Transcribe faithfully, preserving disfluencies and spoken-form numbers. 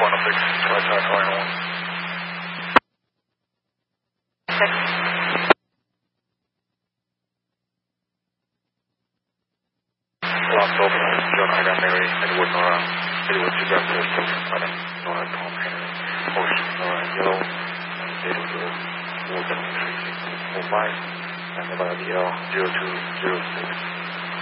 one oh six, try try twenty-one. Six. Lost open, John, I got Mary, Edward Nora, Edward two got zero six, Adam, Nora, Tom, Henry, Ocean, Nora, Yellow, and Edward, Morgan, three six four five, and Nevada D L zero two zero six.